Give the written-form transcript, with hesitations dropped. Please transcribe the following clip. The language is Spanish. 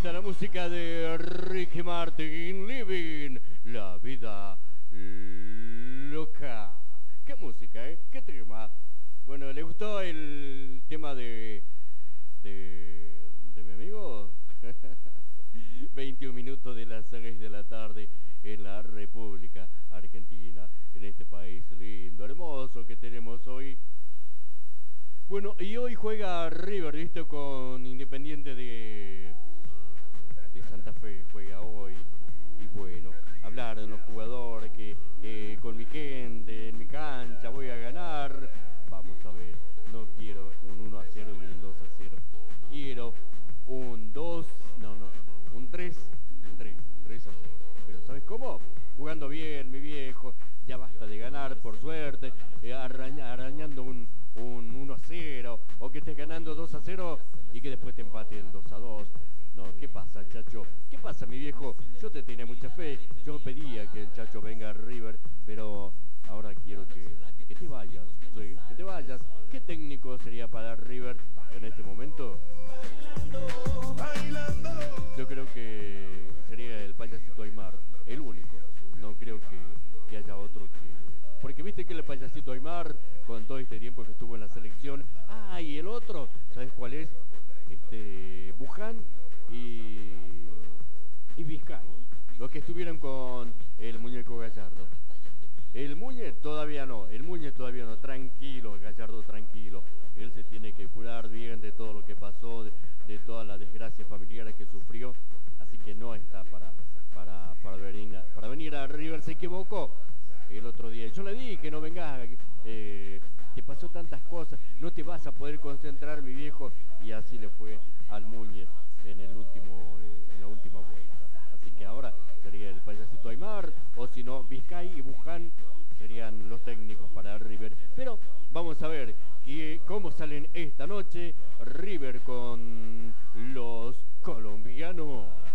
está la música de Ricky Martin, Living la vida loca. ¿Qué música, ¿Qué tema? Bueno, ¿le gustó el tema de mi amigo? 21 minutos de las 6 de la tarde en la República Argentina, en este país lindo, hermoso que tenemos hoy. Bueno, y hoy juega River, ¿viste? Con Independiente de Santa Fe, juega hoy. Y bueno, hablar de los jugadores que con mi gente, en mi cancha, voy a ganar. Vamos a ver, no quiero un 1-0 ni un 2-0. Quiero un 3-0. Pero ¿sabes cómo? Jugando bien, mi viejo. Ya basta de ganar, por suerte, arañando un 1-0, o que estés ganando 2-0 y que después te empaten 2-2. No, ¿qué pasa, Chacho? ¿Qué pasa, mi viejo? Yo te tenía mucha fe, yo pedía que el Chacho venga a River, pero ahora quiero que te vayas, ¿sí? Que te vayas. ¿Qué técnico sería para River en este momento? Yo creo que sería el payasito Aymar, el único. No creo que haya otro que... Porque viste que el payasito Aymar, con todo este tiempo que estuvo en la selección... Ah, y el otro, ¿sabes cuál es? Buján y Vizcay. Los que estuvieron con el muñeco Gallardo. El Muñe todavía no, tranquilo, Gallardo, tranquilo. Él se tiene que curar bien de todo lo que pasó, de todas las desgracias familiares que sufrió, así que no está para venir a River. Se equivocó el otro día. Yo le dije, no vengas, te pasó tantas cosas, no te vas a poder concentrar, mi viejo, y así le fue al Muñe en la última vuelta. Así que ahora sería el payasito Aymar, o si no, Vizcay y Buján serían los técnicos para River. Pero vamos a ver cómo salen esta noche River con los colombianos.